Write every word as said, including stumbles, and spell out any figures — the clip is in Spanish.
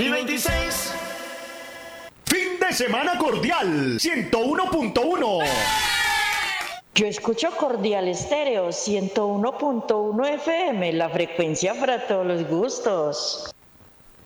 Y veintiséis. Fin de semana cordial. ciento uno punto uno. Yo escucho Cordial Estéreo ciento uno punto uno F M, la frecuencia para todos los gustos.